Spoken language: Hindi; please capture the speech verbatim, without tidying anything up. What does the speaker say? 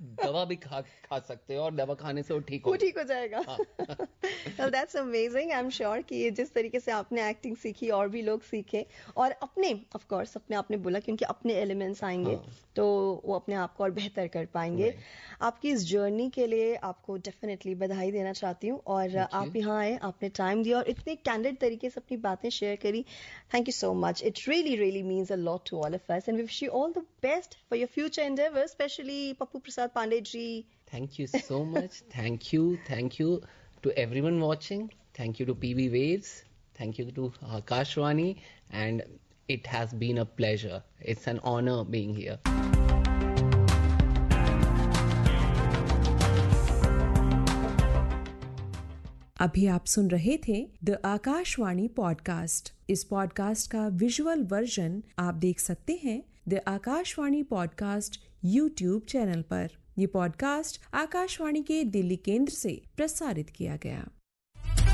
दवा भी खा खा सकते हो और दवा खाने से वो ठीक वो हो ठीक हो जाएगा. Well, that's amazing. I'm sure कि जिस तरीके से आपने एक्टिंग सीखी और भी लोग सीखे और अपने ऑफ कोर्स अपने आपने बोला कि उनके अपने एलिमेंट्स आएंगे हाँ. तो वो अपने आप को और बेहतर कर पाएंगे. Right. आपकी इस जर्नी के लिए आपको डेफिनेटली बधाई देना चाहती हूँ और Thank आप you. यहाँ आए, आपने टाइम दिया और इतने कैंडिड तरीके से अपनी बातें शेयर करी. Thank you so much. It really really means a lot to all of us and we wish you all the best for your future endeavours, specially Pappu Prasad Pandey ji. Thank you so much. Thank you. Thank you to everyone watching. Thank you to P B Waves. Thank you to Akashvani. And it has been a pleasure. It's an honor being here. अभी आप सुन रहे थे द आकाशवाणी पॉडकास्ट. इस पॉडकास्ट का विजुअल वर्जन आप देख सकते हैं the Akashvani podcast YouTube channel पर. ये पॉडकास्ट आकाशवाणी के दिल्ली केंद्र से प्रसारित किया गया.